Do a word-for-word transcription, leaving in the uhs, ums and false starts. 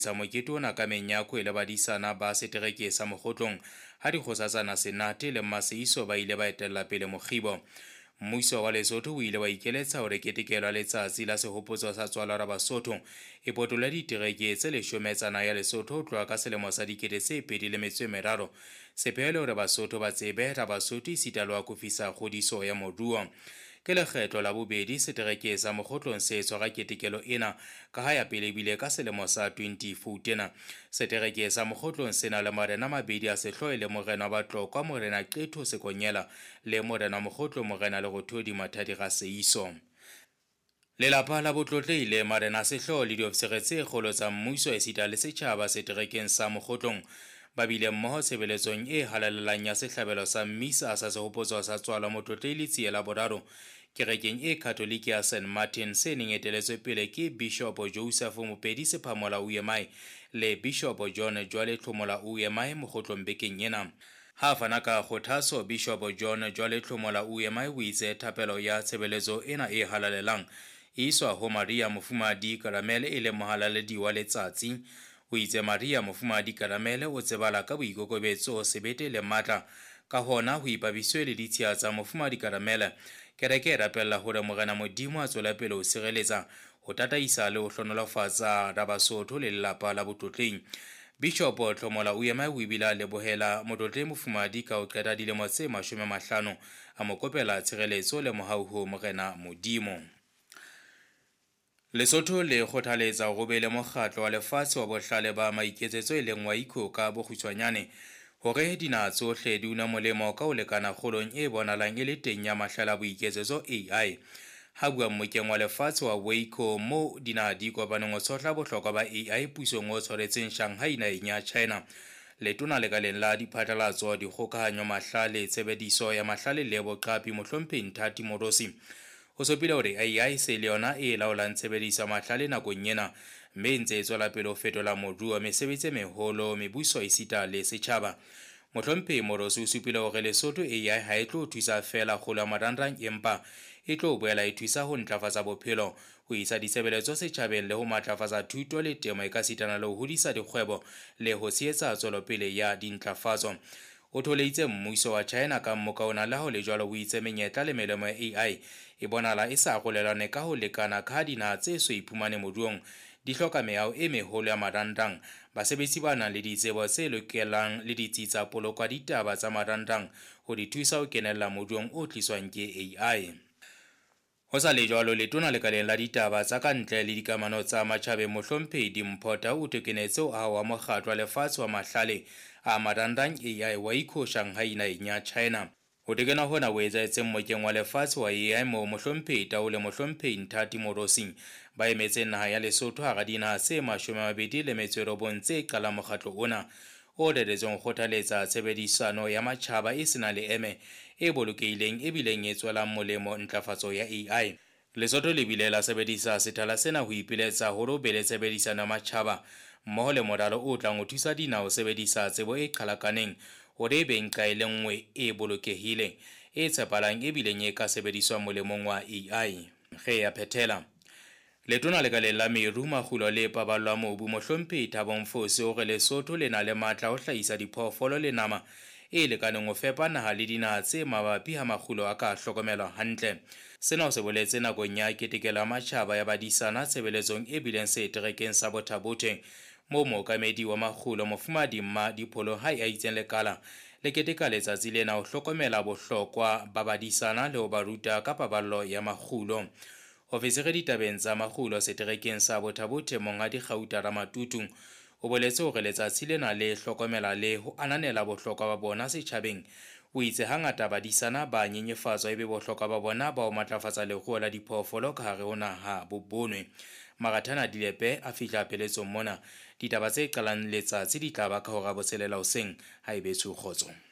sa mokete ona ka menyako e le badisana ba setereke sa Mokgotlong ha dikgotsatsana Senate le Maseiso ba ile ba etella pele mokgibo. Mmuso wa Lesotho o ile wa ikeletsa hore ketekelo ya letsatsi la sehopotso sa tswalo la Basotho e potola ditereke tse leshome tsana ya Lesotho ho tloha ka selemo sa dikete tse pedi le metso e meraro. Sepehelo hore Basotho ba tsebe ra Basotho esita le wa kofisa kgodiso ya moruo. Ke lekgetlo la bobedi setereke sa Mokgotlong se tshwara ketekelo ena ka ha ya pele bile ka selemo sa twenty fourteen. Setereke sa Mokgotlong sena le morena mabedi a sehloho le morena wa Batlokwa morena Qetho Sekonyela le morena Mokgotlo morena Lerothodi Mathadi Raseiso. Lelapa la Botlotle ile marena sehloho le diofisere tse kgolo tsa mmuso esita le setjhaba seterekeng sa Mokgotlong ba bile mmoho tshebeletsong e halalelang ya sehlabelo sa mmisa sa sehopotso sa tswalo Motlotle le tsiye la boraro kerekeng e Katoliki ya Saint Martin se neng eteletswe pele ke Bishop Joseph Mopedi Sephamola Uemai le Bishop John Jwale Tlhomola Uemai Mokgotlong bekeng ena. Ha fana ka kgothatso Bishop John Jwale Tlhomola Uemai o itse thapelo ya tshebeletso ena e halalelang iswa ho Maria Mofumadi Karamele e le mohalaledi wa letsatsi. O itse Maria Mofumadi Karamele o tsebala ka boikokobetso sebete le matla ka hona ho ipabiswe le ditshia tsa Mofumadi Karamele. Kereke e rapella hore morena Modimo a tswela pele ho sireletsa ho tataisa le ho hlonolofatsa ra Basotho le lelapa la Botlotleng. Bishop Tlhomola Uemai o ebile a lebohela Motlotle Mofumadi ka ho qeta dilemo tse mashome a mahlano a mo kopela tshireletso le mohau ho morena Modimo. Lesotho le kgothaletsa ho be le mokgatlo wa lefatshe wa bohlale ba maiketsetso e leng wa iko ka bokgutshwanyane hore dinaha tsohle di una molemo ka ho lekana kgolong e bonahalang e le teng ya mahlale a boiketsetso A I. Ha bua mmokeng wa lefatshe wa Weiko mo dinaha di kopaneng ho tshotla bohlokwa ba A I pusong o tshwaretseng Shanghai naheng ya China. Letona lekaleng la diphatlalatso dikgokahanyo mahlale tshebediso ya mahlale le boqapi Mohlomphehi Nthati Morosi ho sopile hore A I se le yona e laolang tshebediso mahlale nakong ena mme ntse e tswela pele ho fetola moruo mesebetsi e meholo mebuso esita le setjhaba. Mohlomphehi Morosi o supile hore Lesotho A I ha e tlo thusa fela kgolo ya marangrang empa e tlo boela e thusa ho ntlafatsa bophelo ho isa ditshebeletso setjhabeng le ho matlafatsa thuto le temo e ka sitana le ho hodisa dikgwebo le ho tshehetsa tswelopele ya dintlafatso. O tholeitse mmuso wa China ka mmokaona la ho le jwalo o itse menyetla le melemo ya A I e bonala e sa arolelane ka ho lekana ka dinaha tse so iphumane moruong di hloka meao e meholo ya marangrang. Basebetsi ba nang le ditsebo tse lokelang le ditsi tsa polokwa ditaba tsa marangrang ho di thusa ho kenella moruong o tliswang ke A I. Ho sa le jwalo letona lekaleng la ditaba tsa kantle le dikamano tsa matjhabeng Mohlomphehi Dimpota o tokenetse ho aha wa mokgatlo wa lefatshe wa mahlale a marangrang A I wa iko Shanghai naheng ya China. Ho tekena hona ho etsahetseng mmokeng wa lefatshe wa A I moo Mohlomphehi Tau le Mohlomphehi Nthati Morosi ba emetseng naha ya Lesotho hara dinaha tse mashome a mabedi le metso e robong tse qalang mokgatlo ona o dedetseng ho kgothaletsa tshebedisano ya matjhaba e sena le eme e bolokehileng e bileng e tswelang molemo ntlafatso ya A I. Lesotho le bile la sebedisa sethala sena ho ipiletsa hore ho be le tshebedisano ya matjhaba mmoho le moralo o tlang ho thusa dinaha ho sebedisa tsebo e qhalakaneng hore e beng nqa e le nngwe e bolokehileng e tshepahalang e bileng e ka sebediswang molemong wa A I. Re ya phethela letona lekaleng la meru makgulo le paballo mobu Mohlomphehi Thabo Mfosi hore Lesotho le na le matla ho hlahisa diphoofolo le nama e lekaneng ho fepa naha le dinaha tse mabapi ha makgulo a ka hlokomelwa hantle. Sena o se boletse nakong ya ketekelo ya matjhaba ya badisana tshebeletsong e bileng seterekeng sa Bothabothe moo mookamedi wa makgulo Mofumadi Mma Dipholo ha a itseng lekala le keteka letsatsi lena ho hlokomela bohlokwa ba badisana le ho ba ruta ka paballo ya makgulo. Ofisere ditabeng tsa makgulo seterekeng sa Bothabothe Monghadi Kgauta Ramatutu o boletse hore letsatsi lena le hlokomela le ho ananela bohlokwa ba bona setjhabeng. O itse hangata badisana ba nyenyefatswa ebe bohlokwa ba bona ba ho matlafatsa leruo la diphoofolo ka hare ho naha bo bonwe. Marathana Dilepe a fihla peletsong mona ditaba tse qalang letsatsi di tla ba ka hora botshelela hoseng ha e betse kgotso.